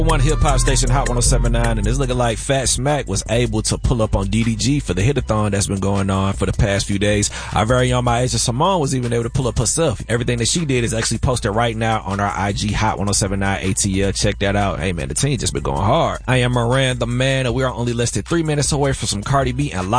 One hip hop station, Hot 107.9, and it's looking like Fat Smack was able to pull up on DDG for the hit-a-thon that's been going on for the past few days. Our very own Myasia Simone was even able to pull up herself. Everything that she did is actually posted right now on our IG, Hot 107.9 ATL. Check that out. Hey man, the team just been going hard. I am Moran, the man, and we are only less than 3 minutes away from some Cardi B and